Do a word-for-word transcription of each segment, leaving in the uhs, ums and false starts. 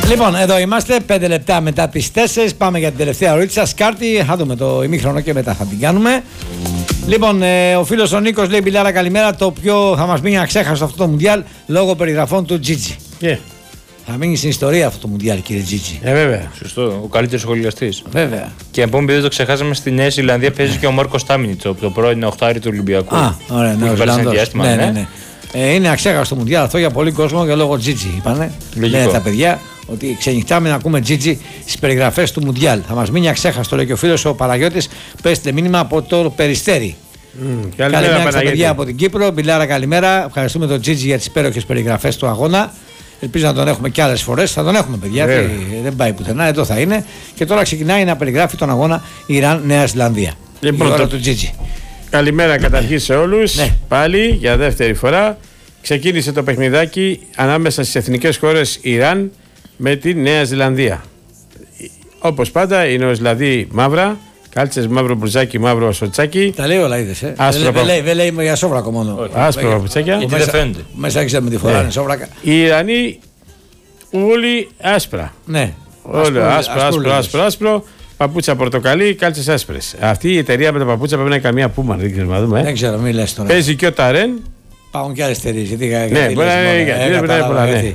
Λοιπόν, εδώ είμαστε, πέντε λεπτά μετά τις τέσσερις. Πάμε για την τελευταία ωρίτσα. Σκάρτη, θα δούμε το ημίχρονο και μετά θα την κάνουμε. Λοιπόν, ε, ο φίλος ο Νίκος λέει: Μπιλάρα, καλημέρα. Το πιο θα μας μείνει αξέχαστο αυτό το Μουντιάλ λόγω περιγραφών του Τζίτζι. Yeah. Θα μείνει στην ιστορία αυτό το Μουντιάλ, κύριε Τζίτζι. Ε, βέβαια. Σωστό. Ο καλύτερος σχολιαστής. Βέβαια. Και να πούμε, επειδή δεν το ξεχάσαμε, στη Νέα Ζηλανδία παίζει και ο Μάρκος Στάμινιτς, το πρώην οχτάρι του Ολυμπιακού. Α, ωραία, ναι, διάστημα, ναι, ναι, ναι. Ε, είναι αξέχαστο το Μουντιάλ αυτό για πολύ κόσμο και λόγω Τζίτζι. Είπανε. Λένε τα παιδιά ότι ξενυχτάμε να ακούμε Τζίτζι στις περιγραφές του Μουντιάλ. Θα μας μείνει αξέχαστο, λέει και ο φίλος ο Παναγιώτης. Πέστε μήνυμα από το Περιστέρι. Mm, καλημέρα στα παιδιά από την Κύπρο. Μπιλάρα, καλημέρα. Ευχαριστούμε τον Τζίτζι για τις υπέροχες περιγραφές του αγώνα. Ελπίζω να τον έχουμε και άλλες φορές. Θα τον έχουμε, παιδιά. Yeah. Δεν πάει πουθενά. Εδώ θα είναι. Και τώρα ξεκινάει να περιγράφει τον αγώνα Ιράν-Νέα Ζηλανδία. Λοιπόν, η ώρα το... του Τζίτζι. Καλημέρα καταρχήν σε όλους. Ναι. Πάλι για δεύτερη φορά. Ξεκίνησε το παιχνιδάκι ανάμεσα στις εθνικές χώρες Ιράν με τη Νέα Ζηλανδία. Όπως πάντα, οι Νεοζηλανδοί μαύρα. Κάλτσες μαύρο μπρουζάκι, μαύρο σοτσάκι. Τα λέει όλα, είδες. Ε. Άσπρο δεν, λέει, δεν λέει για σόβρακο μόνο. Άσπρο παπουτσάκια. Γιατί δεν φαίνεται. Μέσα έξω με τη φορά είναι σόβρακα. Οι Ιρανοί όλοι άσπρα. Ναι. Όλο άσπρο, άσπρο, άσπρο, άσπρο. Παπούτσα πορτοκαλί, κάλτσες άσπρες. Αυτή η εταιρεία με τα παπούτσα πρέπει να είναι καμία πούμα. Δεν ξέρω, να δούμε. Δεν ξέρω, μην λες τώρα. Παίζει και ο Ταρέν. Πάουν και άλλες εταιρείες. Ναι, μπορεί να είναι.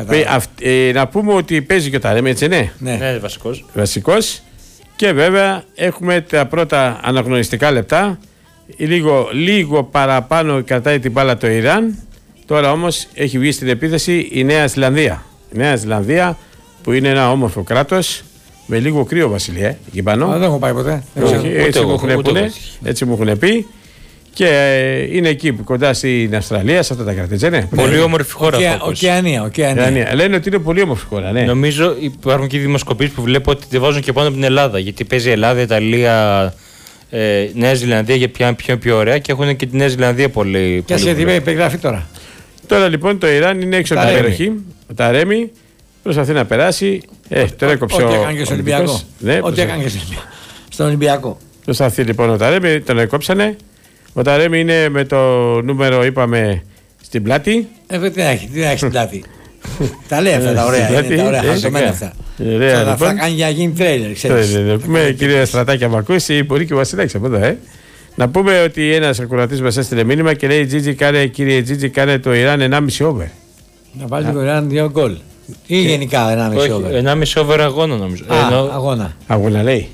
Να πούμε ότι παίζει και ο Ταρέν, έτσι ναι. Ναι, βασικός. Βασικός. Και βέβαια έχουμε τα πρώτα αναγνωριστικά λεπτά. Λίγο, λίγο παραπάνω κρατάει την μπάλα το Ιράν. Τώρα όμως έχει βγει στην επίθεση η Νέα Ζηλανδία. Η Νέα Ζηλανδία που είναι ένα όμορφο κράτος με λίγο κρύο, Βασιλεία, ε, εκεί πάνω. Α, δεν έχω πάει ποτέ. Όχι, έτσι, μου έχουν πούνε, έτσι μου έχουν πει. Και ε, είναι εκεί κοντά στην Αυστραλία, σε αυτά τα κράτη, έτσι, ναι. Πολύ όμορφη χώρα. Οκεα, Οκεανία, Οκεανία. Λένε ότι είναι πολύ όμορφη χώρα, ναι. Νομίζω υπάρχουν και δημοσκοπήσεις που βλέπω ότι τη βάζουν και πάνω από την Ελλάδα. Γιατί παίζει Ελλάδα, Ιταλία, ε, Νέα Ζηλανδία για πια πιο, πιο ωραία και έχουν και τη Νέα Ζηλανδία πολύ. Και σε τι περιγράφει τώρα. Τώρα λοιπόν το Ιράν είναι έξω από την περιοχή. Τα Ρέμι προσπαθεί να περάσει. Ε, τώρα έκοψε ό,τι έκανε και στον Ολυμπιακό. Ναι, ό,τι έκανε και στον Ολυμπιακό. Προσπαθεί λοιπόν ο Ταρέμι, τον έκοψανε. Ο Ταρέμι είναι με το νούμερο, είπαμε, στην πλάτη. Ε, τι να έχει, τι να έχει στην πλάτη. Τα λέει αυτά τα ωραία, είναι τα ωραία χαρτομένα αυτά. Θα κάνει για γίνει τρέιλερ, ξέρεις. Με κύριε Στρατάκη, αν ακούσει, μπορεί και ο Βασιλάκης από εδώ, ε. Να πούμε ότι ένας ακροατής μας έστειλε μήνυμα και λέει: Τζίτζι, κάνε, κύριε Τζίτζι, κάνε το Ιράν ενάμιση over. Να βάλει το Ιράν δύο γκολ. Ή γενικά ενάμιση over. ενάμιση over αγώνα νομίζω. Α, αγώνα. Αγώνα λέει.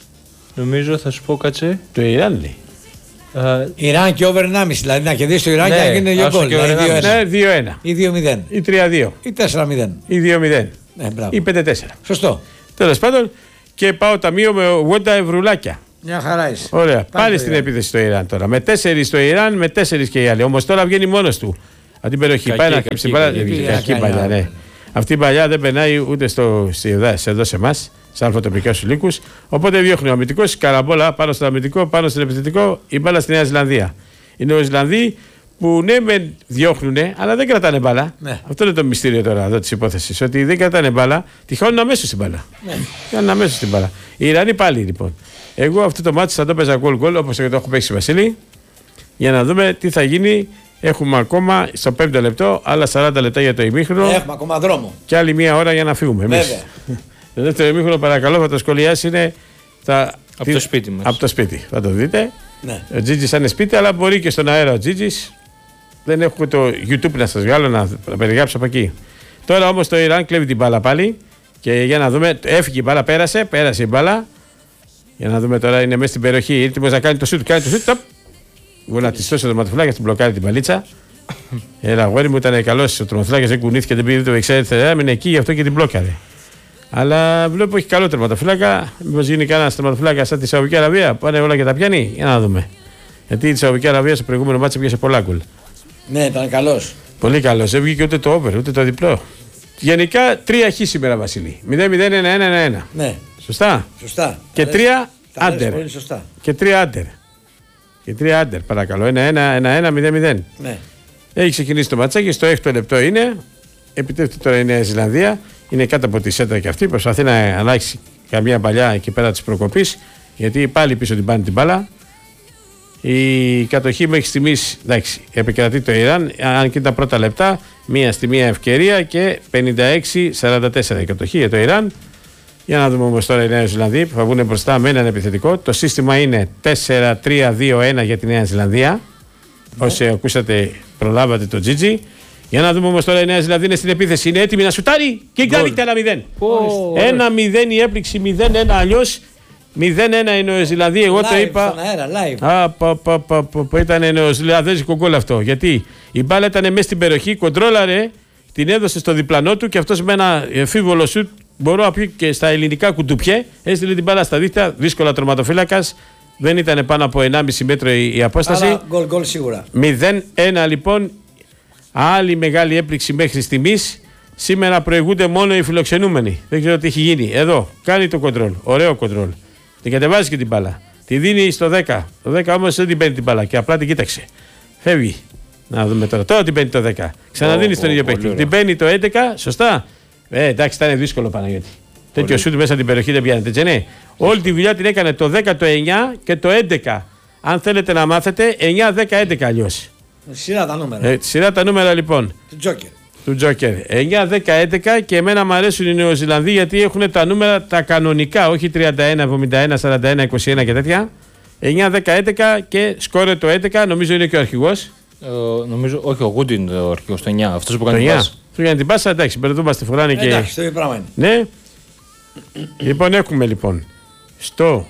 Νομίζω θα σου πω κάτσε. Το Ιράν λέει. Uh, Ιράν και over ενάμιση, δηλαδή να κερδίσει το Ιράν, ναι, και να γίνει δύο γκολ. Ναι, δύο ένα. Ή δύο μηδέν. Ή τρία δύο. Ή τέσσερα μηδέν. Ή δύο μηδέν. Ναι, ή πέντε τέσσερα. Σωστό. Τέλος πάντων, και πάω ταμείο με ογδόντα ευρουλάκια. Μια χαρά είσαι. Ωραία. Πάλι, Πάλι στην επίθεση στο Ιράν τώρα. Με τέσσερι στο Ιράν, με τέσσερι και οι άλλοι. Όμως τώρα βγαίνει μόνος του. Από την περιοχή. Πάει να κρύψει κακή παλιά, ναι. Αυτή η παλιά δεν περνάει ούτε στο, εδώ σε εμάς, σε αλφατοπικούς λύκους. Οπότε διώχνει ο αμυντικός καραμπόλα πάνω στο αμυντικό, πάνω στον επιθετικό, η μπάλα στη Νέα Ζηλανδία. Οι Νεοζηλανδοί που ναι, με διώχνουν, αλλά δεν κρατάνε μπάλα. Ναι. Αυτό είναι το μυστήριο τώρα εδώ τη υπόθεση. Ότι δεν κρατάνε μπάλα, τη χάνουν αμέσως την μπάλα. Ναι. Χάνουν αμέσως την μπάλα. Οι Ιρανοί πάλι λοιπόν. Εγώ αυτό το μάτι θα το παίζα γκολ γκολ όπως το έχω παίξει Βασίλη, για να δούμε τι θα γίνει. Έχουμε ακόμα στο πέμπτο λεπτό, άλλα σαράντα λεπτά για το ημίχρονο. Έχουμε ακόμα δρόμο. Και άλλη μία ώρα για να φύγουμε. Βέβαια. Το δεύτερο ημίχρονο, παρακαλώ, θα το σχολιάσει είναι τα... από το σπίτι μας. Από το σπίτι. Θα το δείτε. Ναι. Ο Τζίτζης είναι σπίτι, αλλά μπορεί και στον αέρα ο Τζίτζης. Δεν έχουμε το YouTube να σας βγάλω να περιγράψω από εκεί. Τώρα όμως το Ιράν κλέβει την μπάλα πάλι. Και για να δούμε, έφυγε η μπάλα, πέρασε, πέρασε η μπάλα. Για να δούμε τώρα, είναι μέσα στην περιοχή. Έτοιμος να κάνει το σουτ, κάνει το σουτ. Γονατιστός ο τερματοφυλάκιας, την μπλοκάρει την παλίτσα. Ένα αγόρι μου ήταν καλό ο τερματοφυλάκιας, δεν κουνήθηκε, δεν πήγε, δεν ξέρετε, έμεινε εκεί, γι' αυτό και την μπλόκαρε. Αλλά βλέπω έχει καλό τερματοφυλάκα. Μήπως γίνει κανένα τερματοφυλάκα σαν τη Σαουδική Αραβία, πάνε όλα και τα πιάνει. Για να δούμε. Γιατί η Σαουδική Αραβία στο προηγούμενο μάτσο πιάσε πολλά γκολ. Ναι, ήταν καλός. Πολύ καλός, δεν βγήκε ούτε το over, ούτε το διπλό. Γενικά τρία χ σήμερα, Βασίλη. μηδέν μηδέν ένα ένα ένα. Ναι. Σωστά. Σωστά. Και τρία άντερ. Και τρία άντερ. Και τρία άντερ, παρακαλώ. ένα ένα ένα ένα μηδέν μηδέν. Ναι. Έχει ξεκινήσει το ματσάκι, στο έκτο λεπτό είναι. Επιτεύχεται τώρα η Νέα Ζηλανδία. Είναι κάτω από τη σέντρα και αυτή. Προσπαθεί να αλλάξει καμία παλιά εκεί πέρα τη προκοπή. Γιατί πάλι πίσω την πάνε την μπάλα. Η κατοχή μέχρι στιγμή, εντάξει, επικρατεί το Ιράν. Αν και τα πρώτα λεπτά μία στη μία ευκαιρία και πενήντα έξι σαράντα τέσσερα η κατοχή για το Ιράν. Για να δούμε όμως τώρα οι Νέα Ζηλανδοί που θα βγουν μπροστά με έναν επιθετικό. Το σύστημα είναι τέσσερα τρία δύο ένα για τη Νέα Ζηλανδία. Ναι. Όσοι ακούσατε, προλάβατε το Τζίτζι. Για να δούμε όμως τώρα η Νέα Ζηλανδία είναι στην επίθεση. Είναι έτοιμη να σουτάρει και κάνει ένα μηδέν. ένα μηδέν η έπληξη, μηδέν ένα αλλιώς. μηδέν ένα η Νέα Ζηλανδία. Εγώ live, το είπα. Αέρα, live. Α, πα, πα, πα, πα, πα, ήταν νεοζηλανδέζικο γκολ αυτό. Γιατί η μπάλα ήταν μέσα στην περιοχή, κοντρόλαρε, την έδωσε στο διπλανό του και αυτός με ένα φίβολο σουτ. Μπορώ να πει και στα ελληνικά κουντουπιέ, έστειλε την μπάλα στα δίχτυα, δύσκολα τερματοφύλακας. Δεν ήταν πάνω από ενάμιση μέτρο η, η απόσταση. Άρα γκολ γκολ σίγουρα. μηδέν ένα λοιπόν. Άλλη μεγάλη έπληξη μέχρι στιγμής. Σήμερα προηγούνται μόνο οι φιλοξενούμενοι. Δεν ξέρω τι έχει γίνει. Εδώ κάνει το κοντρόλ. Ωραίο κοντρόλ. Την κατεβάζει και την μπάλα. Τη δίνει στο δέκα. Το δέκα όμως δεν την παίρνει την μπάλα και απλά την κοίταξε. Φεύγει. Να δούμε τώρα. Τώρα την παίρνει το δέκα. Ξαναδίνει στον ίδιο παίκτη. Την παίρνει το έντεκα. Σωστά. Ε, εντάξει, ήταν δύσκολο Παναγιώτη. Τέτοιο σούτ μέσα την περιοχή δεν πιάνεται. Έτσι, ναι. Όλη τη δουλειά την έκανε το δέκα, το εννιά και το έντεκα. Αν θέλετε να μάθετε, εννιά, δέκα, έντεκα αλλιώς. Σειρά τα νούμερα. Ε, σειρά τα νούμερα λοιπόν. Του Τζόκερ. Του Τζόκερ. εννιά, δέκα, έντεκα και εμένα μου αρέσουν οι Νεοζηλανδοί γιατί έχουν τα νούμερα τα κανονικά, όχι τριάντα ένα, εβδομήντα ένα, σαράντα ένα, είκοσι ένα και τέτοια. εννιά, δέκα, έντεκα και σκόρε το έντεκα, νομίζω είναι και ο αρχηγός. Ε, νομίζω, όχι, ο Γούντι είναι ο αρχηγός, το εννιά. Αυτός που κάνει την πάσα. Του κάνει την πάσα, εντάξει, μπερδεύομαστε, φοράνε και. Εντάξει, το ίδιο πράγμα είναι. Ναι. Λοιπόν, έχουμε λοιπόν στο,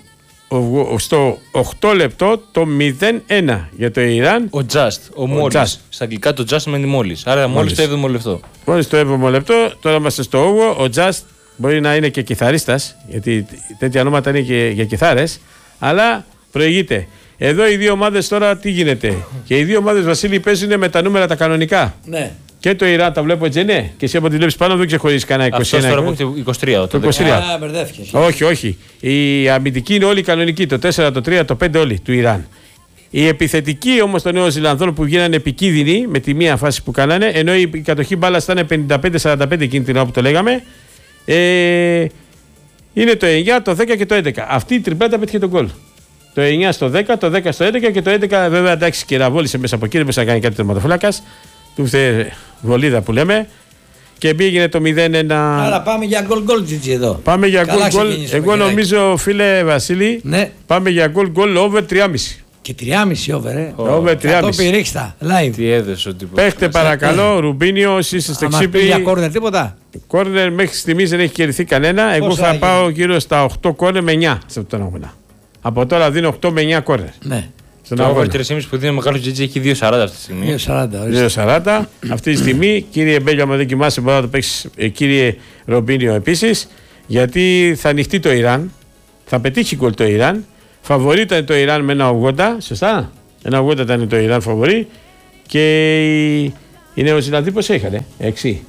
στο οκτώ λεπτό το μηδέν ένα για το Ιράν. Ο Just, ο μόλις. Στα αγγλικά το Just σημαίνει μόλις. Άρα μόλις το έβδομο λεπτό. Μόλις το έβδομο λεπτό, τώρα είμαστε στο όγδοο. Ο Just μπορεί να είναι και κιθαρίστας, γιατί τέτοια ονόματα είναι και για κιθάρες, αλλά προηγείται. Εδώ οι δύο ομάδες τώρα τι γίνεται. Και οι δύο ομάδες, Βασίλη, παίζουν με τα νούμερα τα κανονικά. Ναι. Και το Ιράν τα βλέπω έτσι, ναι. Και εσύ από τη βλέπεις πάνω δεν ξεχωρίζεις κανένα είκοσι ένα. Αυτό τώρα από είκοσι τρία. Το είκοσι τρία. Α, μπερδεύτηκε. Όχι, όχι. Η αμυντική είναι όλοι κανονικοί. Το τέσσερα, το τρία, το πέντε όλοι του Ιράν. Οι επιθετικοί όμως των Νέων Ζηλανδών που γίνανε επικίνδυνοι με τη μία φάση που κάνανε, ενώ η κατοχή μπάλα ήταν πενήντα πέντε σαράντα πέντε εκείνη την ώρα που το λέγαμε, ε, είναι το εννιά, το δέκα και το έντεκα. Αυτή η τριπλάτα πέτυχε τον γκολ. Το εννιά στο δέκα, το δέκα στο έντεκα και το έντεκα βέβαια εντάξει και ραβόλησε μέσα από εκεί, δεν μπορούσε να κάνει κάτι τερματοφύλακας. Του ήρθε βολίδα που λέμε. Και πήγαινε το μηδέν ένα. Άρα πάμε για γκολ γκολ Τζιτζι εδώ. Πάμε για γκολ γκολ. Εγώ νομίζω, φίλε Βασίλη, ναι. Πάμε για γκολ γκολ over τρία κόμμα πέντε. Και τρία κόμμα πέντε over, ε. Oh. Over τρία κόμμα πέντε. Το πηρίξτα, live. Τι έδωσε ο τύπος. Παίχτε παρακαλώ, Ρουμπίνιο, όσοι είστε ξύπνοι. Για κόρνερ τίποτα. Κόρνερ μέχρι στιγμής δεν έχει κερδιθεί κανένα. Εγώ θα πάω γύρω στα οκτώ κόρνερ με εννιά σε αυτόν τον αγώνα. Από τώρα δίνω οκτώ με εννιά κόρνερ. Ναι. Το over τρία κόμμα πέντε που δίνει ο μεγάλος Τζιτζι έχει δύο σαράντα αυτή τη στιγμή. δύο σαράντα. δύο σαράντα αυτή τη στιγμή. Κύριε Μπέλιο, άμα δεν κοιμάσαι, μπορεί να το παίξει, κύριε Ρομπίνιο επίσης. Γιατί θα ανοιχτεί το Ιράν. Θα πετύχει γκολ το Ιράν. Φαβορί ήταν το Ιράν με ένα ογδόντα. Σωστά. Ένα ογδόντα ήταν το Ιράν φαβορί. Και οι, οι Νεοζηλανδοί πώς είχαν, έξι.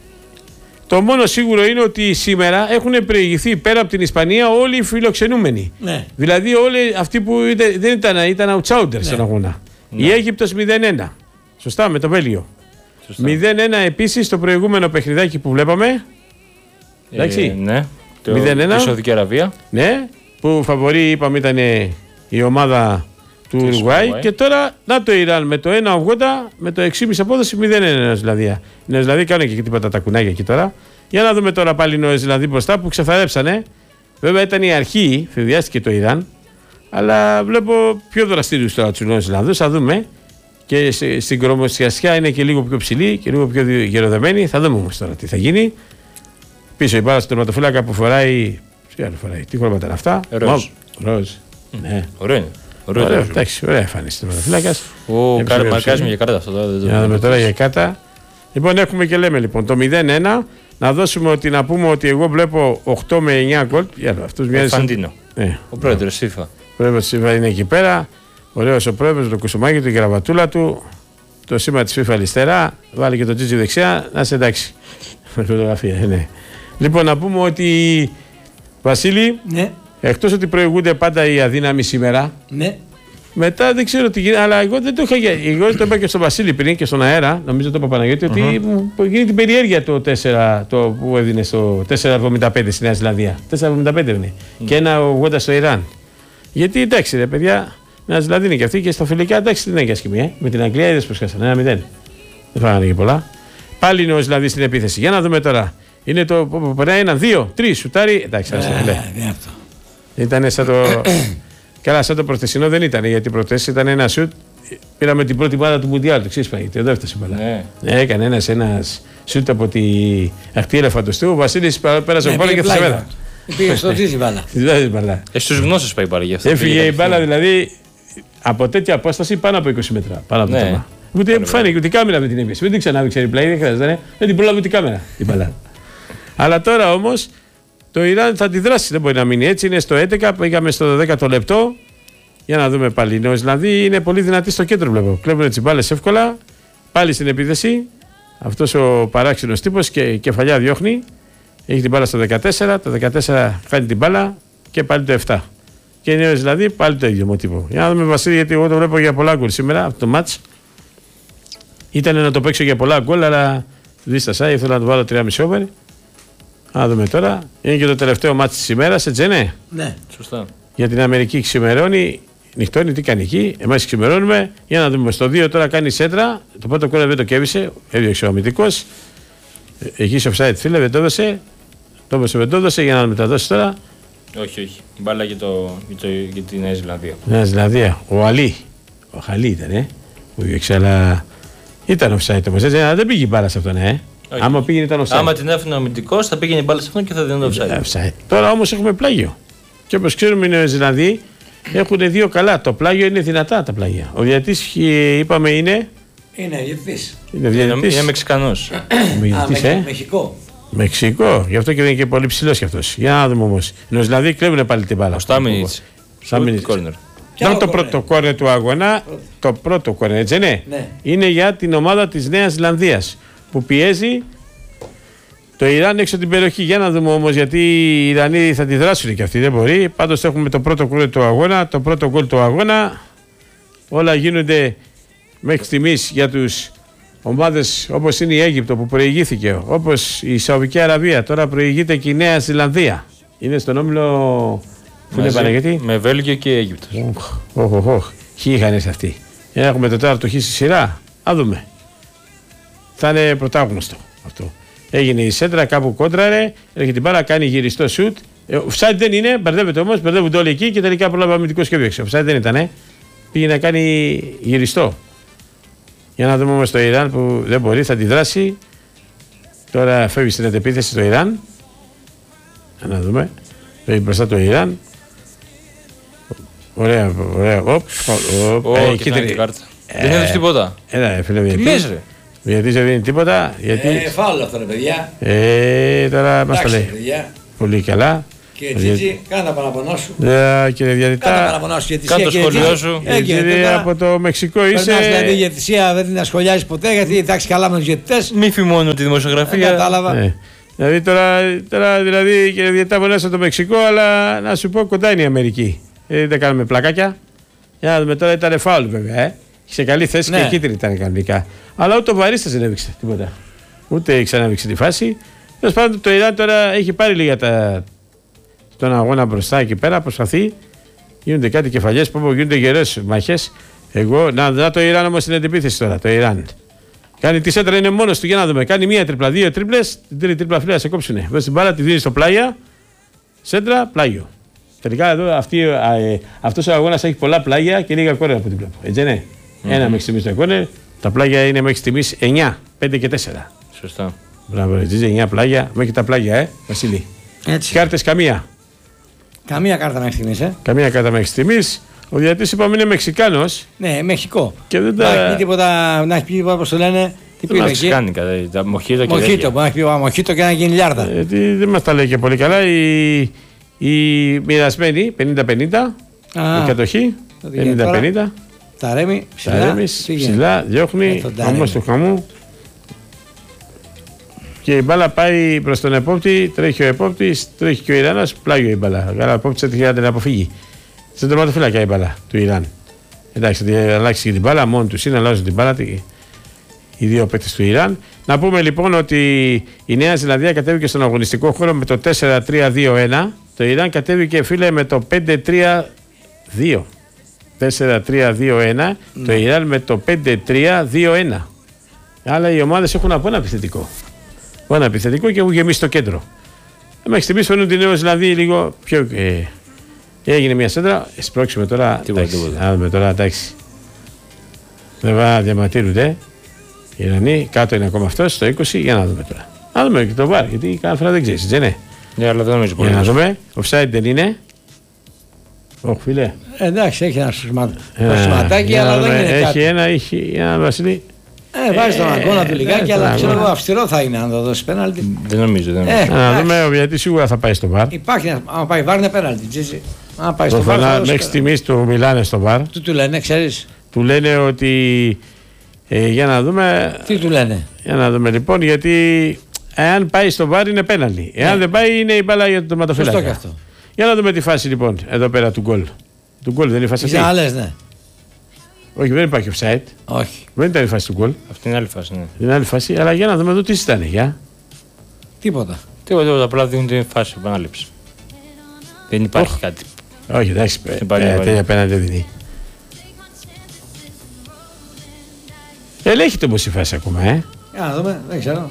Το μόνο σίγουρο είναι ότι σήμερα έχουν προηγηθεί πέρα από την Ισπανία όλοι οι φιλοξενούμενοι. Ναι. Δηλαδή όλοι αυτοί που ήταν, δεν ήταν, ήταν outsiders στον ναι. αγώνα. Ναι. Η Αίγυπτος μηδέν ένα. Σωστά, με το Βέλγιο. Σωστά. μηδέν ένα επίσης το προηγούμενο παιχνιδάκι που βλέπαμε. Εντάξει. Ε, ναι. μηδέν ένα. Η Σαουδική Αραβία. Ναι. Που φαβορί είπαμε ήταν η ομάδα του Ουρουάη. Και τώρα να το Ιράν με το ένα ογδόντα με το έξι κόμμα πέντε απόδοση μηδέν ένα δηλαδή. Οι Νεοζηλανδοί κάνουν και τίποτα τα κουνάκια εκεί τώρα. Για να δούμε τώρα πάλι οι Νεοζηλανδοί μπροστά που ξεθαρέψανε. Βέβαια ήταν η αρχή, φεδιάστηκε το Ιράν. Αλλά βλέπω πιο δραστήριους τώρα τους Νεοζηλανδούς. Θα δούμε. Και στην κρομοσιασιά είναι και λίγο πιο ψηλή και λίγο πιο γεροδεμένη. Θα δούμε όμως τώρα τι θα γίνει. Πίσω η μπάλα στο τερματοφύλακα που φοράει. Τι άλλο φοράει, τι χρώματα είναι αυτά. Ροζ. Ροζ. Ναι. Ωραίο είναι. Ωραίο, ωραίο, εντάξει, ωραία εμφάνιση τερματοφύλακας. Ω, μαρκάζουμε για κάρτα αυτό. Για να δούμε τώρα για κάρτα. Λοιπόν, έχουμε και λέμε λοιπόν το μηδέν ένα. Να δώσουμε ότι να πούμε ότι εγώ βλέπω οκτώ με εννιά γκολ. Αυτός μοιάζει. Φαντίνο. Ναι. Ο πρόεδρος της FIFA. Ο πρόεδρος της FIFA είναι εκεί πέρα. Ωραίος ο πρόεδρος, το κουστούμάκι του, η γραβατούλα του. Το σήμα της FIFA αριστερά. Βάλει και το Τζιτζι δεξιά. Να είσαι εντάξει. Με φωτογραφία, ναι. Λοιπόν, να πούμε ότι. Βασίλη, ναι. Εκτός ότι προηγούνται πάντα οι αδύναμοι σήμερα. Ναι. Μετά δεν ξέρω τι γίνεται, αλλά εγώ δεν το είχα. Εγώ το είπα και στον Βασίλη πριν και στον αέρα, νομίζω το είπα Παναγιώτη, ότι uh-huh. γίνει την περιέργεια το τέσσερα το που έδινε στο τέσσερα εβδομήντα πέντε στη Νέα Ζηλανδία. τέσσερα εβδομήντα πέντε είναι. Mm. Και ένα ογδόντα στο Ιράν. Γιατί εντάξει, ρε παιδιά, Νέα Ζηλανδία είναι και αυτή και στα φιλικά εντάξει δεν είναι και ασκημή. Ε. Με την Αγγλία είδε πω χάσανε ένα μηδέν. Δεν φάγανε και πολλά. Πάλι είναι ο Ισλανδής στην επίθεση. Για να δούμε τώρα. Είναι το. Περνάει ένα, δύο, τρία, σουτάρι. Εντάξει, ας πούμε. Ήταν σαν το. Καλά, σαν το προχθεσινό δεν ήταν. Γιατί προχθές ήταν ένα σουτ. Πήραμε την πρώτη μπάλα του Μουντιάλ. Το ξέρει Παναγιώτη. Εδώ έφτασε μπάλα. Ναι. Ναι, έκανε ένα ένας σουτ από τη αχτή ελεφαντοστού. Ο Βασίλης πέρασε ο μπάλα και θα σε μέρα. Πήγε στο τζίζι μπάλα. Στου γνώσου πάει μπάλα γι' αυτό. Έφυγε η μπάλα δηλαδή από τέτοια απόσταση πάνω από είκοσι μέτρα. Πάνω από το τόμα. Ούτε φάνηκε ούτε κάμερα με την έπιαση. Δεν την ξανάβηξε η πλάι, δεν χρειάζεται. Δεν την πρόλαβε την κάμερα την μπάλα. Αλλά τώρα όμως το Ιράν θα αντιδράσει. Δεν μπορεί να μείνει έτσι. Είναι στο έντεκα, πήγαμε στο δέκατο λεπτό. Για να δούμε πάλι. Οι Νεοζηλανδοί είναι πολύ δυνατοί στο κέντρο, βλέπω. Κλέβουν τις μπάλες εύκολα. Πάλι στην επίθεση. Αυτός ο παράξενος τύπος και κεφαλιά διώχνει. Έχει την μπάλα στο δεκατέσσερα. Το δεκατέσσερα κάνει την μπάλα και πάλι το επτά. Και οι Νεοζηλανδοί πάλι το ίδιο μοτίβο. Για να δούμε, Βασίλη, γιατί εγώ το βλέπω για πολλά γκολ σήμερα από το μάτς. Ήταν να το παίξω για πολλά γκολ, αλλά δίστασα. Ήθελα να το βάλω τρία κόμμα πέντε over. Να δούμε τώρα. Είναι και το τελευταίο μάτς της ημέρας, έτσι ναι. Ναι, σωστά. Για την Αμερική ξημερώνει, νυχτώνει, τι κάνει εκεί. Εμάς ξημερώνουμε. Για να δούμε. Στο δύο τώρα κάνει σέντρα. Το πρώτο κόλλο δεν το κέβησε. Έδιωξε ο αμυντικός. Εκεί σε offside, φίλε, δεν το έδωσε. Το έδωσε, δεν το έδωσε. Για να μεταδώσει τώρα. Όχι, όχι. Μπάλα για, το, για, το, για τη Νέα Ζηλανδία. Νέα Ζηλανδία. Ο Αλή. Ο Χαλή ήταν, ε. Που διώξε, αλλά. Ήταν offside όμως. Δεν πήγε η μπάλα σε αυτόν, ε. Όχι. Άμα πήγαινε ήταν offside. Άμα την έφυγε ο αμυντικός θα πήγαινε η μπάλα σε αυτόν και θα δίνει offside. offside. Τώρα όμως έχουμε πλάγιο. Και όπως ξέρουμε οι Νεοζηλανδοί έχουν δύο καλά. Το πλάγιο είναι δυνατά τα πλάγια. Ο διαιτητής είπαμε είναι. Είναι διαιτητής. Είναι, διαιτητής. είναι Μεξικανός. Μεξικός, ε. Μεξικό. Μεξικό. Γι' αυτό και δεν είναι και πολύ ψηλός κι αυτός. Για να δούμε όμως. Οι Νεοζηλανδοί κλέβουν πάλι την μπάλα. Ο Στάμινιτς. Ήταν το πρώτο κόρνερ του αγώνα. Το πρώτο κόρνερ, έτσι ναι. ναι. Είναι για την ομάδα της Νέας Ζηλανδίας που πιέζει το Ιράν έξω την περιοχή. Για να δούμε όμως, γιατί οι Ιρανοί θα τη δράσουν και αυτοί. Δεν μπορεί. Πάντως έχουμε το πρώτο κόρνερ του αγώνα, το πρώτο γκολ του αγώνα. Όλα γίνονται μέχρι στιγμής για τους ομάδες όπως είναι η Αίγυπτο που προηγήθηκε, όπως η Σαουδική Αραβία. Τώρα προηγείται και η Νέα Ζηλανδία. Είναι στον όμιλο. Πού είναι Παναγιώτη? Με Βέλγιο και Αίγυπτο. Οχ, οχ, οχ. Ποιοι είχαν έρθει αυτοί. Για να έχουμε το τέταρτο χ στη σειρά. Α δούμε. Θα είναι πρωτάγνωστο αυτό. Έγινε η σέντρα, κάπου κόντραρε, έρχεται την μπάλα, κάνει γυριστό σουτ. Offside δεν είναι, μπερδεύεται όμως, μπερδεύονται όλοι εκεί και τελικά πρόλαβε αμυντικό και διώξε. Offside δεν ήταν, ε. Πήγε να κάνει γυριστό. Για να δούμε όμως το Ιράν που δεν μπορεί, θα αντιδράσει. Τώρα φεύγει στην αντεπίθεση το Ιράν. Για να δούμε. Φεύγει μπροστά το Ιράν. Ωραία, ωραία. Οπ, οπ. Ε, κίτρινη κάρτα. Δεν έδωσε τίποτα. Έλα, φίλε, τι λες ρε. Γιατί δεν δίνει τίποτα. Γιατί... Ε, φάουλο αυτό ρε παιδιά. Ε, τώρα μας το λέει. Παιδιά. Πολύ καλά. Κύριε Τσίτσι, κάνε τα παραπονά σου. Ε, κύριε Διαιτητά. Κάνε τα παραπονά σου. Κάνε το σχολείο σου. Κύριε, από το Μεξικό είσαι. Περνάς δηλαδή η διαιτησία, δεν την ασχολιάζεις ποτέ, γιατί εντάξει καλά με τους διαιτητές. Μη φημώνω τη δημοσιογραφία. Κατάλαβα. Ε. Δηλαδή τώρα, τώρα δηλαδή, κύριε Διαιτητά, πονέσαι το Μεξικό, αλλά να σου πω κοντά είναι η Αμερική. Ε, δεν κάνουμε πλακάκια. Για να δούμε τώρα, ήταν φάουλ βέβαια. Ε. Σε καλή θέση ναι. Και κίτρινη ήταν κανονικά. Αλλά ούτε ο Βαρίστας δεν έβηξε τίποτα. Ούτε ξανάβηξε τη φάση. Τέλος πάντων, το Ιράν τώρα έχει πάρει λίγα τα... τον αγώνα μπροστά εκεί πέρα. Προσπαθεί. Γίνονται κάτι κεφαλιές που γίνονται γερές μάχες. Εγώ, να, να το Ιράν όμως στην αντιπίθεση τώρα. Το Ιράν. Κάνει τη σέντρα, είναι μόνος του για να δούμε. Κάνει μία τρίπλα, δύο τρίπλες. Την τρίτη τρίπλα φίλα σε κόψουνε. Βάζει την μπάλα, τη δίνει στο πλάγια. Σέντρα, πλάγιο. Τελικά εδώ αυτή, α, ε, αυτός ο αγώνας έχει πολλά πλάγια και λίγα κόρνερ από την βλέπω. Έτσι ναι. Mm-hmm. Ένα μέχρι στιγμής το κόρνερ. Τα πλάγια είναι μέχρι στιγμής εννιά, πέντε και τέσσερα. Σωστά. Μπράβο, έτσι εννιά πλάγια. Μέχρι τα πλάγια, ε, Βασίλη. Έτσι. Κάρτες καμία. Καμία κάρτα μέχρι στιγμής, ε. Καμία κάρτα μέχρι στιγμής. Ο διαιτητής είπαμε είναι Μεξικάνος. Ναι, Μεξικό. Και δεν τα... Να έχει πει τίποτα, να έχει πει τίποτα, πώς το λένε. Τι πήρε εκεί. Κάνει κατά τα μοχίτο και μοχίτο, που να έχει πει μοχίτο και να γίνει λιάρδα. Ε, τι, δεν μας τα λέει και πολύ καλά. Οι, οι μοιρασμένοι πενήντα πενήντα. Η κατοχή πενήντα πενήντα. Τα ρέμι ψηλά, τα ρέμι, ψηλά διώχνει όμως του χαμού. Και η μπάλα πάει προς τον επόπτη, τρέχει ο επόπτης, τρέχει και ο Ιράνας, πλάγιο η μπάλα. Καλά, ο επόπτης έτυχε να την αποφύγει. Στην τερματοφύλακα η μπάλα του Ιράν. Εντάξει, θα αλλάξει και την μπάλα, μόνο τους είναι, αλλάζουν την μπάλα οι δύο παίκτες του Ιράν. Να πούμε λοιπόν ότι η Νέα Ζηλανδία κατέβηκε στον αγωνιστικό χώρο με το τέσσερα τρία δύο ένα. Το Ιράν κατέβηκε, φίλε, με το πέντε τρία δύο. τέσσερα τρία δύο ένα. Mm. Το Ιράν με το πέντε τρία δύο ένα. Αλλά οι ομάδες έχουν από ένα επιθετικό. Από ένα επιθετικό και έχουν γεμίσει το κέντρο. Μέχρι στιγμής φαίνουν τη Νέα Ζηλανδία λίγο πιο. Ε, έγινε μια σέντρα. Σπρώξουμε τώρα. Τίποτα, τίποτα. Α, τώρα εντάξει. Δεν va διαμαρτύρονται. Οι Ιρανοί, κάτω είναι ακόμα αυτό, στο είκοσι, για να δούμε τώρα. Να δούμε και το βάρ, γιατί κάθε φορά δεν ξέρει, δεν είναι. Ναι, αλλά δεν νομίζω πολύ. Για να δούμε. Offside δεν είναι. Όχι, φίλε. Ε, εντάξει, έχει ένα σηματάκι, αλλά δεν είναι έχει κάτι. Ένα, έχει ένα, Βασίλη. Ε, βάζει τον αγώνα του λιγάκι, ε, αλλά ε, ξέρω ε, εγώ αυστηρό θα είναι αν το δώσει πέναλτι. Δεν νομίζω. Δεν νομίζω. Ε, Να δούμε, γιατί σίγουρα θα πάει στο βάρ. Υπάρχει, ένα- άμα πάει βάρ είναι πέναλτι, Τζίτζι. Αν πάει στο βάρ. θα Προφανά, δώσει μέχρι πέναλτι. στιγμή του μιλάνε στο βάρ. Τι του λένε, ξέρεις. Του λένε ότι. Ε, για να δούμε. Τι του λένε. Για να δούμε λοιπόν, γιατί εάν πάει στο βάρ είναι πέναλτι. Εάν Ναι. δεν πάει είναι η μπάλα για το Σωστό τερματοφύλακα. και αυτό. Για να δούμε τη φάση λοιπόν εδώ πέρα του γκολ. Του γκολ δεν είναι η φάση αυτή. Ξαναλές, ναι. Όχι, δεν υπάρχει offside. Όχι. Δεν ήταν η φάση του γκολ. Αυτή είναι άλλη φάση. Ναι. Είναι άλλη φάση. Αλλά για να δούμε εδώ τι ήταν. Για. Τίποτα. Τίποτα, τίποτα. Απλά δίνουν την φάση επανάληψη. Δεν υπάρχει κάτι. Όχι, εντάξει. Στην παλιά ε, βαρύ. Τέλεια πέναντι δεν δίνει. Ελέγχεται όμως η φάση ακόμα, ε. Για να δούμε, δεν ξέρω.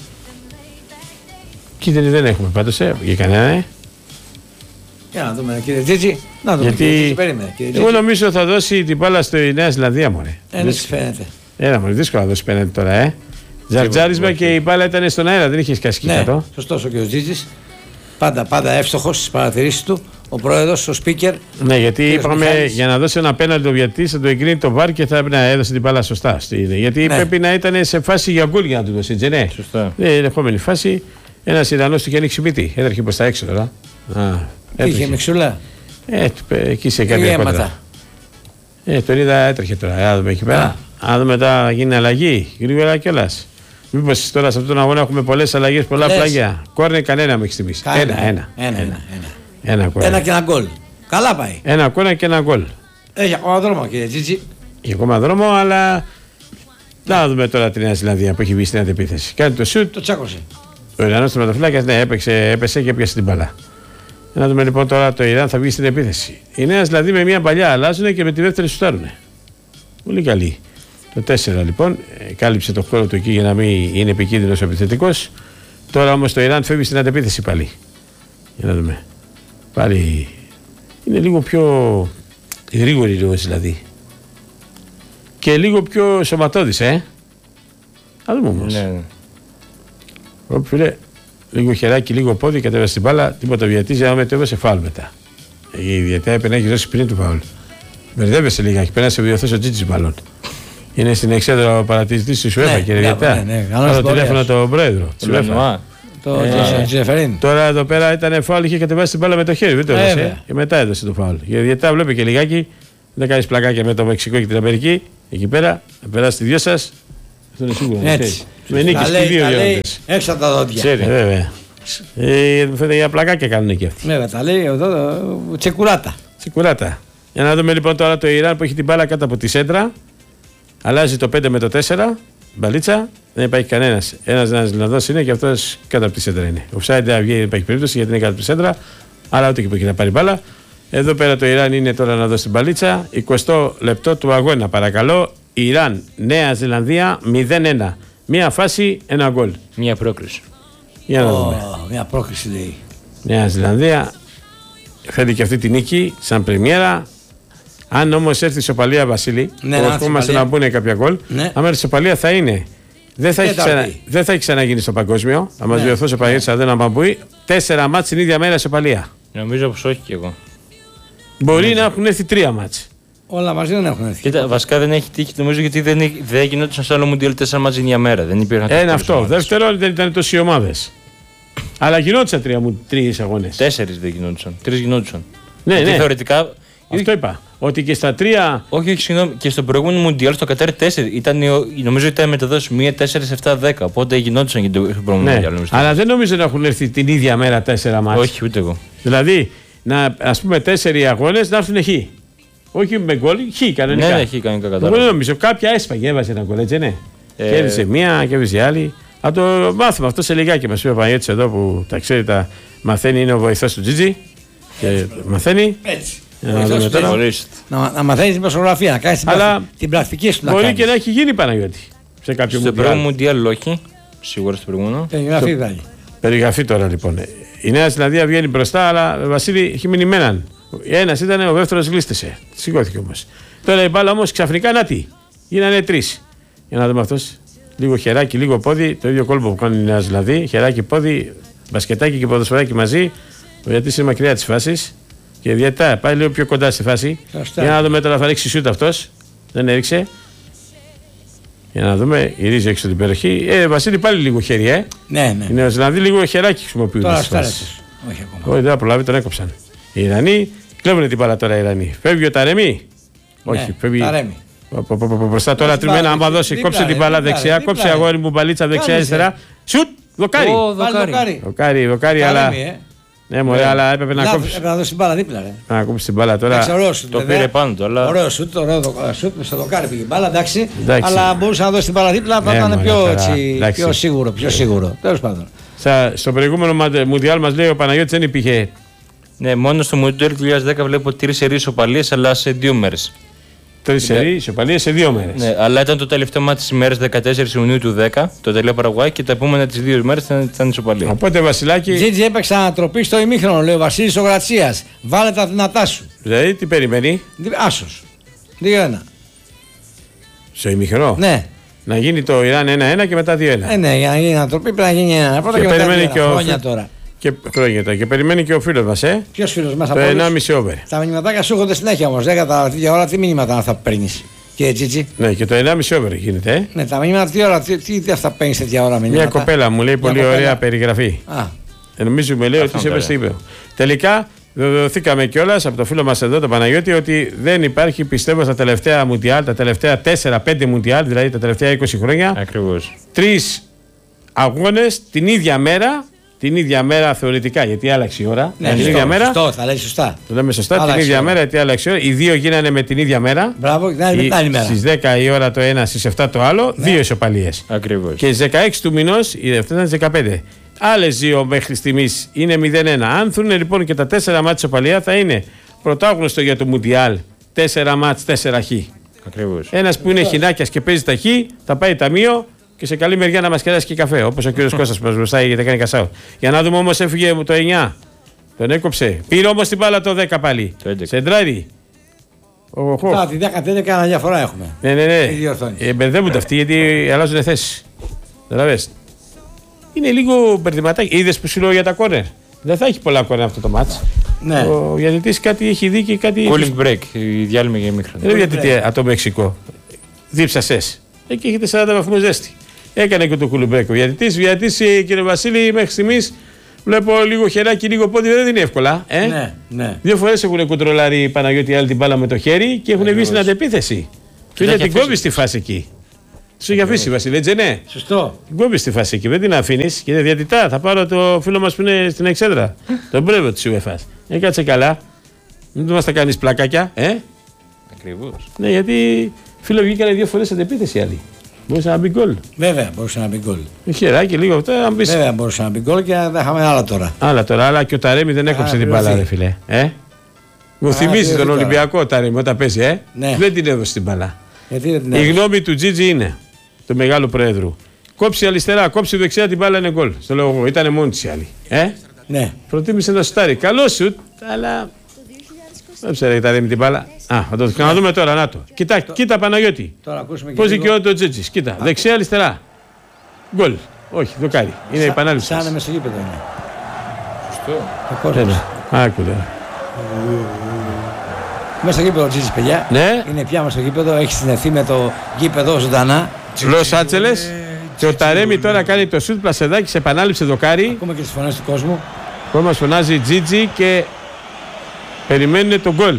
Κίτρινη δεν έχουμε πάντως, ε, για κανένα, ε. Για να δούμε, κύριε Τζίτζι. Να δούμε, Γιατί κύριε Τζίτζι, περίμενε. Κύριε εγώ Τζίτζι. νομίζω θα δώσει την μπάλα στη Νέα Ζηλανδία, μωρέ. Ε, έτσι φαίνεται. Ένα μωρέ, δύσκολο να δώσει πέναντι τώρα, ε. Ζαρτζάρισμα και η μπάλα ήταν στον αέρα, δεν είχε σκάσει Ναι, κάτω. σωστός ο κύριος Τζίτζης. Πάντα, πάντα εύστοχος στις παρατηρήσεις του. Ο πρόεδρος, ο speaker. Ναι, γιατί Κύριος είπαμε Μιχάλης. για να δώσει ένα πέναντι ο διαιτητής θα το εγκρίνει το βάρ και θα έπρεπε να έδωσε την μπάλα σωστά. Στη- Γιατί Ναι. πρέπει να ήταν σε φάση για γκολ για να του δώσει, έτσι, ναι. Σωστά. Ναι, η ερχόμενη φάση, ένα Ιρανός του είχε ανοίξει μύτη. Έτρεχε προς τα έξω τώρα. Α, Τι είχε έτρεχε. μεξούλα. Ε, του- εκεί σε Τι κάποια αίματα. κόντρα. Ε, τον είδα, έτρεχε τώρα. Α, δούμε εκεί πέρα. Α, δούμε τώρα να γίνει αλλαγή. Γρήγορα κιόλα. Μήπως τώρα σε αυτόν τον αγώνα έχουμε πολλές αλλαγές, πολλά Πολλές. πλάγια. Κόρνερ κανένα μέχρι στιγμής. Ένα, ένα. Ένα, ένα, ένα. Ένα κόρνερ. Ένα και ένα γκολ. Καλά πάει. Ένα κόρνερ και ένα γκολ. Έχει ακόμα δρόμο, κύριε Τζίτζι. Έχει ακόμα δρόμο, αλλά. Να δούμε τώρα τη Νέα Ζηλανδία που έχει βγει στην αντεπίθεση. Κάνει το σουτ. Το τσάκωσε. Ο Ιρανός τερματοφύλακας, ναι, έπαιξε, έπεσε και έπιασε την μπαλά. Να δούμε λοιπόν τώρα το Ιράν θα βγει στην επίθεση. Η Νέα Ζηλανδία με μια παλιά αλλάζουν και με τη δεύτερη σουτάρουν. Πολύ καλή. Το τέσσερα λοιπόν ε, κάλυψε το χώρο του εκεί για να μην είναι επικίνδυνος ο επιθετικός. Τώρα όμως το Ιράν φεύγει στην αντεπίθεση πάλι. Για να δούμε. Πάλι είναι λίγο πιο γρήγορη λίγο δηλαδή. Και λίγο πιο σωματώδης, ε. Να δούμε όμως. Ναι, ναι. Όπου φίλε, λίγο χεράκι, λίγο πόδι, κατέβασε την μπάλα, τίποτα βιατίζει, άμα μετέβασε φάουλ μετά. Η διαιτητή έπρεπε να έχει δώσει πριν του φάουλ. Μπερδεύεσαι λίγα, πέρασε ο διορθός ο Τζίτζης μάλλον. Είναι στην εξέδρα ο παρατηρητής της UEFA, Ναι, κύριε ναι, διαιτητά. ναι, ναι, καλά Πάρω στην τηλέφωνο πορεία τον πρόεδρο της Το UEFA. Λενουά. Το Ε, Τζεφερίν. Τώρα εδώ πέρα ήταν φάουλ, είχε κατεβάσει την μπάλα με το χέρι, δεν το Βέβαια. έδωσε. Και μετά έδωσε το φάουλ. Η διαιτητά βλέπει και λιγάκι, δεν κάνει πλακάκια με το Μεξικό και την Αμερική. Εκεί πέρα, να περάσει τη δυο σα. Αυτό είναι σίγουρο. Έτσι. Με νίκη Τα και λέει, δύο τα λέει γέροντες. έξω από τα δόντια. Ξέρει. Ε, Βέβαια. Ε, μου φαίνεται για πλακάκια κάνουν και αυτοί. Βέβαια, τα λέει εδώ, ε, τσεκουράτα. Σικουράτα. Για να δούμε λοιπόν τώρα το Ιράν που έχει την μπάλα κάτω από τη σέντρα. Αλλάζει το πέντε με το τέσσερα. Μπαλίτσα. Δεν υπάρχει κανένα. Ένα Ζηλανδό είναι και αυτό κάτω από τη σέντρα είναι. Ο Ψάιντε δεν βγει, δεν υπάρχει περίπτωση γιατί είναι κάτω από τη σέντρα. Αλλά ούτε και που έχει να πάρει μπάλα. Εδώ πέρα το Ιράν είναι τώρα να δώσει την μπαλίτσα. εικοστό λεπτό του αγώνα, παρακαλώ. Ιράν, Νέα Ζηλανδία μηδέν ένα. Μία φάση, ένα γκολ. Μία πρόκριση. Για να δούμε. Ω, μια πρόκληση λέει. Νέα Ζηλανδία φέρνει και αυτή τη νίκη σαν πρεμιέρα. Αν όμως έρθει η ισοπαλία, Βασίλη, Ναι, που να ευχόμαστε έρθει η να μπουν κάποια γκολ, Ναι. αν έρθει η ισοπαλία θα είναι. Δεν θα, έχει Τέταρτη. ξανα, δεν θα έχει ξαναγίνει στο παγκόσμιο. Θα μας Ναι. διορθώσει ο Παγιώτης αν δεν αμπαμπούει. Τέσσερα μάτς την ίδια μέρα ισοπαλία. Νομίζω πως όχι κι εγώ. Μπορεί να έχουν έρθει τρία μάτς. Όλα μαζί δεν έχουν έρθει. Κοίτα, βασικά δεν έχει τύχει νομίζω γιατί δεν, έχει- δεν γινόταν σε άλλο Μουντιάλ τέσσερα μάτς την ίδια μέρα. Δεν υπήρχαν Ένα τέσσερις αυτό. ομάδες. Δεύτερον, δεν ήταν τόσοι ομάδες. Αλλά γινόντουσαν τρία, μου- τρεις αγώνες. Τέσσερις δεν γινόντουσαν. Τρεις γινόντουσαν. Ναι, Γιατί ναι. θεωρητικά. Αυτό είπα. Ότι και στα τρία. Όχι, όχι, συγγνώμη. Και στο προηγούμενο Μουντιάλ στο Κατάρ τέσσερα. Ήταν, η- νομίζω ήταν μεταδόση μία, τέσσερα, επτά, δέκα. Οπότε γινόντουσαν και το προηγούμενο Ναι. Μουντιάλ. νομίζω. Αλλά δεν νομίζω να έχουν έρθει την ίδια μέρα τέσσερα μάτς. Όχι, ούτε εγώ. Δηλαδή, να, ας πούμε, τέσσερι αγώνες να έρθουν χ. Όχι με γκολ, χ κανονικά. Ναι, ναι, έχει κανονικά Εγώ κατάλαβα. δεν νομίζω. Κάποια έσπαγε, έβαζε ένα γκολ, έτσι, ναι. Ε, Κέρδισε μία, κέρδισε άλλη. Θα το μάθουμε αυτό σε λιγάκι. Μας πει ο Παναγιώτης εδώ που τα ξέρει, τα μαθαίνει, είναι ο βοηθός του Τζίτζι. Και μαθαίνει. Έτσι. Για να δούμε τώρα. Ορίστε. Να, να μαθαίνει την προσογραφία, να κάνει την, Αλλά πρακ- την πρακτική σου. να Μπορεί κάνεις. και να έχει γίνει Παναγιώτη. σε κάποιο στο Μουντιάλ. πρώτο Μουντιάλ όχι. Σίγουρα στο προηγούμενο. Περιγραφή ήταν. Περιγραφή τώρα λοιπόν. Η Νέα Ζηλανδία βγαίνει μπροστά, αλλά ο Βασίλη έχει μείνει με έναν. Ένα ήταν, ο δεύτερο γλίστησε. Σηκώθηκε όμω. Τώρα η μπάλα όμω ξαφνικά να τι. Γίνανε τρει. Για να δούμε αυτό. Λίγο χεράκι, λίγο πόδι. Το ίδιο κόλπο που κάνει η Νέα Ζηλανδία. Χεράκι, πόδι, μπασκετάκι και ποδοσφαιράκι μαζί. Ο διαιτητής είναι μακριά τη φάση. Και διαιτητά πάει λίγο πιο κοντά στη φάση. Σωστά. Για να δούμε τώρα θα ρίξει σούτ αυτό. Δεν έριξε. Για να δούμε, γυρίζει έξω την περιοχή. Ε, Βασίλη πάλι λίγο χέρι, ε. Ναι, ναι. Οι Νεοζηλανδοί λίγο χεράκι χρησιμοποιούν. Τώρα στις φάσεις. στάρεσαι. Όχι ακόμα. Όχι, δεν θα προλάβει, τον έκοψαν. Οι Ιρανοί κλέβουν την μπάλα τώρα οι Ιρανοί. Φεύγει ο Ταρέμι. Όχι, φεύγει. Ταρέμι. Μπροστά τώρα τριμμένα, άμα δώσει, κόψε την μπάλα δεξιά, κόψε αγόρι μου μπαλίτσα δεξιά-αριστερά. Σουτ! Δοκάρι! Δοκάρι, δοκάρι, αλλά. Ναι, μωρέ, αλλά έπρεπε να κόψει. Έπρεπε να δώσει την μπάλα δίπλα. Ρε. Να κόψει την μπάλα τώρα. Το πήρε πάνω του, αλλά. Ωραίο σουτ, ωραίο σουτ, στο δοκάρι πήγε η μπάλα, εντάξει. Εντάξει. Αλλά μπορούσε να δώσει την μπάλα δίπλα, θα Ναι, ήταν μωρέ, πιο, τώρα, έτσι, εντάξει. πιο σίγουρο. Πιο σίγουρο. Τέλος πάντων. Στα- Στο προηγούμενο Μουντιάλ μας λέει ο Παναγιώτης δεν υπήρχε. Ναι, μόνο στο Μουντιάλ του δύο χιλιάδες δέκα βλέπω τρεις σερί ισοπαλίες, αλλά σε δύο μέρες. Τρεις σερί ισοπαλίες σε δύο μέρες. Ναι, αλλά ήταν το τελευταίο μάτι της ημέρας δεκατέσσερις Ιουνίου του δέκα, το τελείο Παραγουάη, και τα επόμενα τις δύο ημέρες ήταν, ήταν ισοπαλία. Οπότε Βασιλάκη, Τζίτζι έπαιξε ανατροπή στο ημίχρονο, λέει ο Βασίλης ο Γρατσίας. Βάλε τα δυνατά σου. δηλαδή τι περιμένει Άσος. δύο ένα. στο ημιχρονό. Ναι. Να γίνει το Ιράν ένα ένα και μετά δύο ένα. Ε, ναι, για να γίνει ανατροπή πρέπει να γίνει ένα. Πρώτα Και και, μετά περιμένει δύο ένα. και ο- Χρόνια τώρα. Και χρόνια τώρα. Και περιμένει και ο φίλος μας, ε. Ποιος φίλος μας Το από όλους? ενάμιση over. Τα μηνυματάκια σου έρχονται συνέχεια όμως. Δεν καταλαβαίνω τι ώρα, τι μήνυματα είναι αυτά που παίρνεις. Κύριε Τζίτζι. Ναι, και το ενάμιση over γίνεται, ε. Ναι, τα μηνύματα τι ώρα, τι, τι, τι αυτά παίρνεις τέτοια ώρα μηνύματα. Μια κοπέλα μου λέει Μια πολύ κοπέλα. ωραία περιγραφή. Α, Ε, νομίζω με λέει ότι είσαι τώρα. στο ύπεδο. Τελικά βεβαιωθήκαμε κιόλα από το φίλο μας εδώ, τον Παναγιώτη, ότι δεν υπάρχει, πιστεύω, στα τελευταία Μουντιάλ, τα τελευταία τέσσερα πέντε Μουντιάλ, δηλαδή τα τελευταία είκοσι χρόνια, Ακριβώς. τρεις αγώνες την ίδια μέρα. Την ίδια μέρα θεωρητικά, γιατί άλλαξε η ώρα. ναι, την σωστό, ίδια μέρα. σωστό, θα λέει σωστά. Το λέμε σωστά. Άλλαξε την ίδια η ώρα. μέρα, γιατί άλλαξε η ώρα. Οι δύο γίνανε με την ίδια μέρα. Μπράβο, και την άλλη- την άλλη μέρα. Στις δέκα η ώρα το ένα, στις επτά το άλλο. Ναι. Δύο ισοπαλίες. Ακριβώς. Και στις δεκαέξι του μηνός, η δεύτερη ήταν στις δεκαπέντε. Άλλες δύο μέχρι στιγμής είναι μηδέν ένα. Αν θουν λοιπόν και τα τέσσερα μάτς ισοπαλία, θα είναι πρωτάγνωστο για το Μουντιάλ. τέσσερα μάτς, τέσσερα χ. Ακριβώς. Ένας που είναι χινάκιας και παίζει τα χ, θα πάει ταμείο και σε καλή μεριά να μας κεράσει και καφέ. Όπως ο κύριος Κώστας που μας μπροστάει γιατί κάνει κασάο. Για να δούμε όμως, έφυγε το εννιά. Τον έκοψε. Πήρε όμως την μπάλα το δέκα πάλι. Το έντεκα. Σεντράρι. Οχο. Τώρα τη δέκα έντεκα κάνα διαφορά έχουμε. Ναι, ναι, ναι. Η διορθώνεις. Ε, μπερδεύονται αυτοί γιατί αλλάζουν θέσεις. Καταλαβες. Είναι λίγο μπερδεματάκι. Είδες που σου λέω για τα κόρνερ. Δεν θα έχει πολλά κόρνερ αυτό το μάτς. Ναι. Ο διαιτητής κάτι έχει δει και κάτι. Cooling break, η διάλειμμα για ημίχρονο. Δεν είναι διαιτητή από το Μεξικό. Δίψασες. Εκεί έχετε σαράντα βαθμούς ζέστη. Έκανε και το κουλουμπρέκο. Ο διαιτητής, διαιτητής, κύριε Βασίλη, μέχρι στιγμής βλέπω λίγο χεράκι, λίγο πόδι. Δεν είναι εύκολα. Ε? Ναι, ναι. Δύο φορές έχουν κοντρολάρει οι Παναγιώτη άλλη την μπάλα με το χέρι και έχουν βγει στην αντεπίθεση. Και είναι την κόβει στη φάση εκεί. Σου είχε αφήσει, Βασίλη, έτσι ναι. Σωστό. Την κόβει στη φάση εκεί, δεν την αφήνει. Και είναι διαιτητά. Θα πάρω το φίλο μα που είναι στην Εξέδρα. Τον πρέβο τη UEFA. Ε, κάτσε καλά. Μην μα τα κάνει πλακάκια, ε. Ακριβώς. Ναι, γιατί φίλο βγήκανε δύο φορές αντεπίθεση άλλοι. Μπορούσε να μπει γκολ. Βέβαια μπορούσε να μπει γκολ. Χεράκι λίγο αυτό, αν πει. Βέβαια μπορούσε να μπει γκολ και θα είχαμε άλλα τώρα. Άλλα τώρα, αλλά και ο Ταρέμι δεν έκοψε την μπάλα, ρε φίλε. Ε? Μου θυμίζει τον τώρα. Ολυμπιακό ο Ταρέμι όταν παίζει, ε. Ναι. Δεν την έδωσε την μπάλα. Γιατί δεν την Η έδωσε. γνώμη του Τζίτζι είναι, του μεγάλου Προέδρου. Κόψει αριστερά, κόψει δεξιά την μπάλα είναι γκολ. Στο λέω εγώ, ήταν μόνη τη άλλη. Ε? Ναι. Προτίμησε να σουτάρει. Καλό σουτ, αλλά. Δεν ξέρω, Ταρέμι την μπάλα. Α, θα το ξαναδούμε τώρα, να το. Κοίτα, κοίτα Παναγιώτη. Τώρα ακούσουμε και Πώ λίγο- δικαιώνεται ο Τζίτζι. Κοίτα, δεξιά, αριστερά. Γκολ. Όχι, δοκάρι. Είναι η Σα- επανάληψη. Σαν μες στο γήπεδο είναι. Σωστό. Το Ναι, κόσμο. ναι. Άκου τώρα. Μέσα στο γήπεδο Τζίτζης, παιδιά. Ναι. Είναι πια μέσα στο γήπεδο, έχει συνδεθεί με το γήπεδο ζωντανά. Λος Άντζελες. Και ο Ταρέμι τώρα κάνει το σουτ πλασεδάκι σε επανάληψη δοκάρι. Ακούμε και τις φωνές του κόσμου. Που μας φωνάζει Τζίτζι και περιμένουν τον γκολ.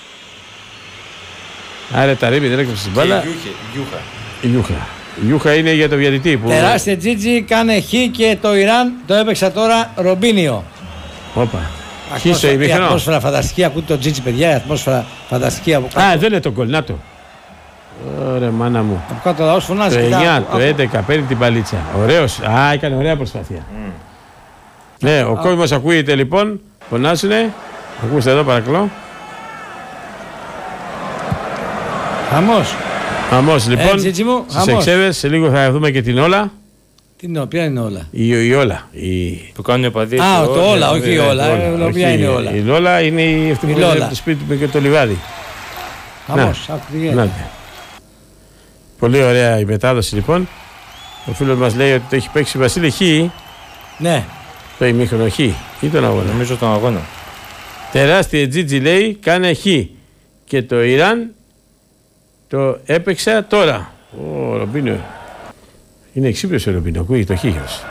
Άρα Ταρέμι δεν έκοψε την μπάλα. Γιούχα. Η Γιούχα. Η Γιούχα είναι για το διαιτητή που. Τεράστια Τζίτζι, κάνε χ και το Ιράν το έπαιξα τώρα Ρομπίνιο. Όπα. Χ στο Ατμόσφαιρα- Η ημίχρονο. ατμόσφαιρα φανταστική, ακούτε το Τζίτζι, παιδιά. Η ατμόσφαιρα φανταστική από κάτω. Α, δεν είναι το γκολ, να το. Ωραία, μάνα μου. Από κάτω ο λαός φωνάζει. Το κοιτά, εννιά, άκου, το άκου. έντεκα, παίρνει την παλίτσα. Ωραίος. Α, έκανε ωραία προσπάθεια. Ναι, ο κόσμος ακούγεται λοιπόν. Φωνάζουνε. Ακούστε εδώ παρακαλώ. Χαμός. Χαμός λοιπόν. Ε, Τζίτζι μου, Στις χαμός. εξέδρες, σε λίγο θα δούμε και την Όλα. Τι είναι, ποια είναι όλα. Η, η Όλα. Η... Που κάνουν οι οπαδοί. Α, το όλα, όχι η Ε, όλα. Όλα, Ε, Ποια όχι, είναι όλα. Η Λόλα είναι η αυτή Η που είναι Λόλα. από το σπίτι μου και το λιβάδι. Χαμός, άκου τι γίνεται. Να. Πολύ ωραία η μετάδοση λοιπόν. Ο φίλος μας λέει ότι το έχει παίξει Βασίλη Χ. Ναι. Το ημίχρονο Χ ή τον αγώνα. Νομίζω τον αγώνα. Τεράστια Τζίτζι λέει κάνε Χ. Και το Ιράν το έπαιξα τώρα. Ω, Ρομπίνο. Είναι εξύπνιος ο Ρομπίνο, ακούει το χείρος.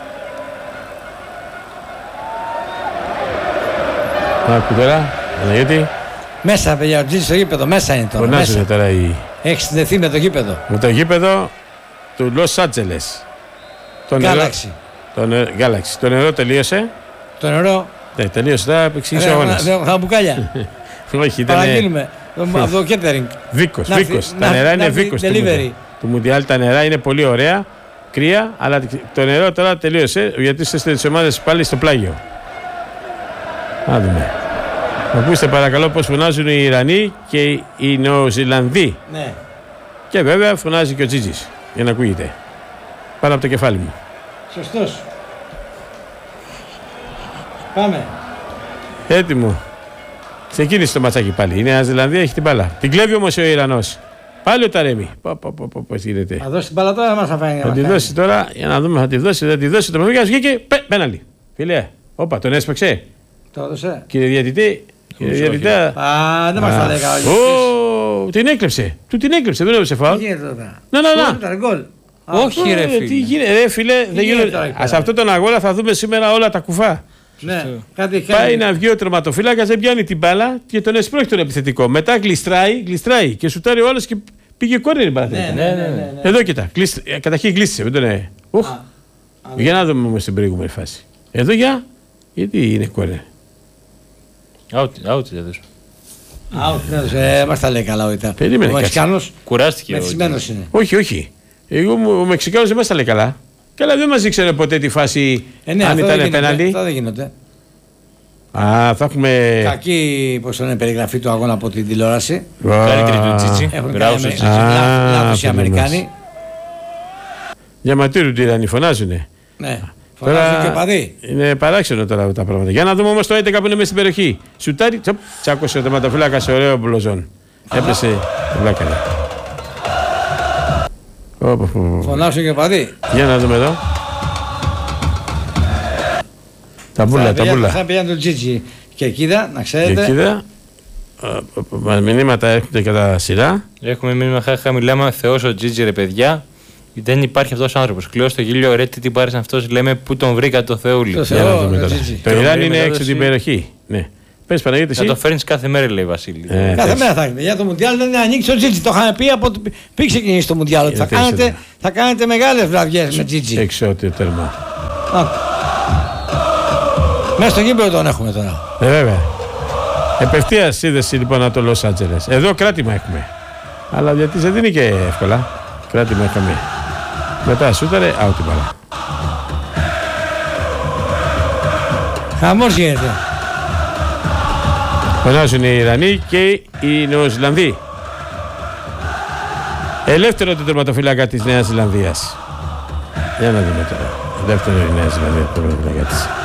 Άκου τώρα, Αναγιώτη. Μέσα, παιδιά, ο Τζίτζι στο γήπεδο, μέσα είναι τώρα. Φωνάζουνε Μέσα. τώρα οι... Έχει συνδεθεί με το γήπεδο. με το γήπεδο του Λος Άντζελες. Το νερό- Galaxy. Το νερό, Galaxy. Το νερό τελείωσε. Το νερό. Ναι, τελείωσε, θα επεξηγήσει ο Ρε, αγώνας. θα- Θα μπουκάλια. Όχι, ήταν Παραγγείλουμε. Από το catering. Βίκος, Να Βίκος. έρθει- Τα να- νερά να είναι έρθει Βίκος του delivery. Μουντιάλ. Του Μουντιάλ τα νερά είναι πολύ ωραία, κρύα, αλλά το νερό τώρα τελείωσε γιατί είστε τις ομάδες πάλι στο πλάγιο. Να δούμε. Ακούστε παρακαλώ πώς φωνάζουν οι Ιρανοί και οι Νεοζηλανδοί. Ναι. Και βέβαια φωνάζει και ο Τζίτζης για να ακούγεται. Πάνω από το κεφάλι μου. Σωστός. Πάμε. Έτοιμο. Ξεκίνησε το ματσάκι πάλι. Η Νέα Ζηλανδία έχει την μπάλα. Την κλέβει όμως ο Ιρανός. Πάλι ο Ταρέμι. Πω, πω, πω, πω, πώς γίνεται. Θα δώσει την μπάλα τώρα, μας θα φάει. Θα τη δώσει τώρα, για να δούμε, θα τη δώσει, θα τη δώσει. Το μαγαζί βγήκε, πέ, πέναλτι. Φίλε, όπα, τον έσπαξε. Το έδωσε. Κύριε διαιτητή, κύριε όχι. διαιτητή. Α, δεν μας τα λέει καλά. Ω, την έκλεψε. Του την έκλεψε, δεν έδωσε Τι φάουλ. γίνεται εδώ πέρα. Να, να, να. Γκολ ήταν, γκολ. Α, Όχι, ρε Ε, Τι φίλε. γίνεται, ρε φίλε, δεν γίνεται γίνεται. τώρα εκεί πέρα. Σε αυτόν τον αγώνα θα δούμε σήμερα όλα τα κουφά. Ναι, κάτι έχει Πάει κάνει. να βγει ο τερματοφύλακα, δεν πιάνει την μπάλα και τον εσπρώχει τον επιθετικό. Μετά γλιστράει, γλιστράει και σουτάρει ο άλλος και πήγε κόρνερ η μπάλα. Ναι, ναι, ναι, ναι, ναι. Εδώ κοιτά, κλείσ- ε, καταρχήν γλίστησε, δεν τον ε. Ουχ. Α, Για να δούμε όμως την προηγούμενη φάση. Εδώ για, γιατί είναι κόρνερ. Out, out δεν έδωσε. Out, ναι, δεν μας τα λέει καλά ο Ιτά. Περίμενε, Ο κάτσε. Μεξικάνος Κουράστηκε. ο μεθυσμένος είναι. Όχι, όχι. Εγώ, μου- ο Μεξικάνος δεν μας τα λέει καλά. Καλά, δεν μας δείξανε ποτέ τη φάση Ε, ναι, αν αυτό δεν ήταν γίνεται, πέναλτι. αυτά δεν γίνονται. Α, θα έχουμε. Κακή, πώς το λένε, περιγραφή του αγώνα από την τηλεόραση. Καλύτερη του Τζίτζι. Έχουν Μπράβο κάνει στο με- Τζίτζι. Α, λάθος οι αυτό Αμερικάνοι. Διαματήρου του Ιρανοί φωνάζουνε. Ναι, φωνάζουν και παδί. Είναι παράξενο τώρα τα πράγματα. Για να δούμε όμως το έντεκα που είναι μέσα στην περιοχή. Σουτάρι, τσοπ, τσάκωσε ο τερματοφύλακας σε ωραίο μπλοζόν. Έπεσε το βλάκαρε. Ωπ, ωπ, ωπ. Φωνάζουν και παδί. Για να δούμε εδώ. Τα μπούλα, τα μπούλα. Θα πήγαν τον Τζίτζι και κοίτα, να Και ξέρετε. κοίτα, μα μηνύματα έρχονται κατά σειρά. Έχουμε μήνυμα χάχα, μιλάμε Θεός ο Τζίτζι ρε παιδιά. Δεν υπάρχει αυτός ο άνθρωπος. Κλαίω στο γέλιο ρε, τι τι πάρεις αυτός, λέμε πού τον βρήκα το Θεούλη. Το Για να Θεό, δούμε ρε, τώρα. Τζίτζι. Το Ιράν Τρομερή είναι έξω μετάδοση. την περιοχή. Ναι. Πες Παναγιώτη Να το εσύ. φέρνεις κάθε μέρα λέει Βασίλη. Ε, Κάθε πες. μέρα θα είναι. Για το Μουντιάλ δεν είναι ανοίξει ο Τζίτζι. Το είχαμε πει από το πριν ξεκινήσει το Μουντιάλ. ότι Θα Είναι κάνετε, τέσσερα. θα κάνετε μεγάλες βραδιές με Τζίτζι. Εξώτιο τέρμα. Α. Μέσα στο γήπεδο τον έχουμε τώρα. Ε, βέβαια. Επευθεία σύνδεση λοιπόν από το Λος Άντζελες. Εδώ κράτημα έχουμε. Αλλά γιατί δεν δίνει και εύκολα. Κράτημα είχαμε. Μετά σούταρε, out την μπάλα. Χαμός γίνεται. Φωνάζουν οι Ιρανοί και οι Νεοζηλανδοί. Ελεύθερο το τερματοφύλακα της Νέας Ζηλανδίας. Για να δούμε τώρα. Ελεύθερο η Νέα Ζηλανδία το τερματοφύλακα της.